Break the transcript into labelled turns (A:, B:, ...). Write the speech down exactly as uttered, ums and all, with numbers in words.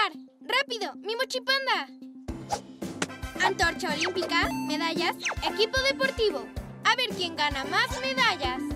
A: lugar! ¡Rápido! ¡Mi mochipanda! Antorcha olímpica, medallas, equipo deportivo. A ver quién gana más medallas.